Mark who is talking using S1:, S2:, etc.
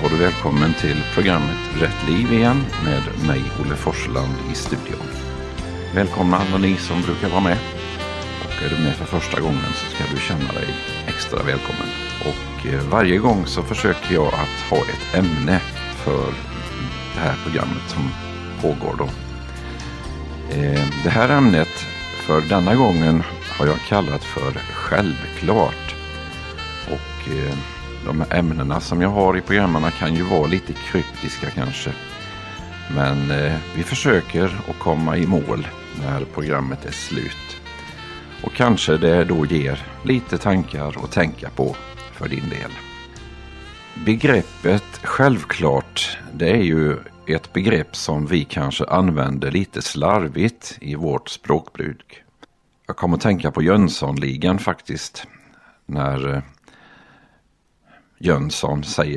S1: var du välkommen till programmet Rätt Liv igen med mig, Olle Forsland, i studion. Välkomna alla ni som brukar vara med. Och är du med för första gången så ska du känna dig extra välkommen. Och varje gång så försöker jag att ha ett ämne för det här programmet som pågår då. Det här ämnet för denna gången har jag kallat för självklart. Och de här ämnena som jag har i programmen kan ju vara lite kryptiska kanske. Men vi försöker att komma i mål när programmet är slut. Och kanske det då ger lite tankar att tänka på för din del. Begreppet självklart, det är ju ett begrepp som vi kanske använder lite slarvigt i vårt språkbruk. Jag kommer att tänka på Jönssonligan faktiskt. När Jönsson säger